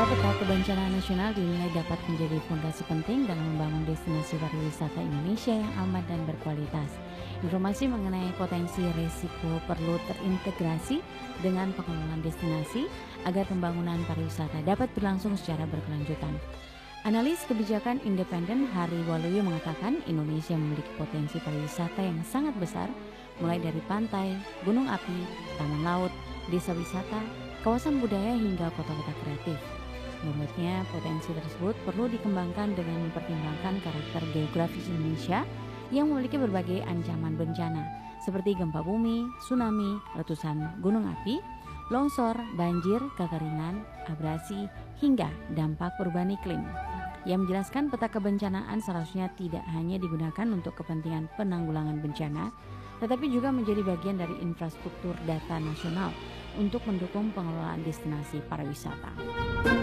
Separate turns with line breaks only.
Peta kebencanaan nasional dinilai dapat menjadi fondasi penting dalam membangun destinasi pariwisata Indonesia yang aman dan berkualitas. Informasi mengenai potensi risiko perlu terintegrasi dengan pengelolaan destinasi agar pembangunan pariwisata dapat berlangsung secara berkelanjutan. Analis kebijakan independen Hari Waluyo mengatakan Indonesia memiliki potensi pariwisata yang sangat besar, mulai dari pantai, gunung api, taman laut, desa wisata, kawasan budaya hingga kota-kota kreatif. Menurutnya, potensi tersebut perlu dikembangkan dengan mempertimbangkan karakter geografis Indonesia yang memiliki berbagai ancaman bencana seperti gempa bumi, tsunami, letusan gunung api, longsor, banjir, kekeringan, abrasi, hingga dampak perubahan iklim. Yang menjelaskan peta kebencanaan seharusnya tidak hanya digunakan untuk kepentingan penanggulangan bencana, tetapi juga menjadi bagian dari infrastruktur data nasional untuk mendukung pengelolaan destinasi pariwisata.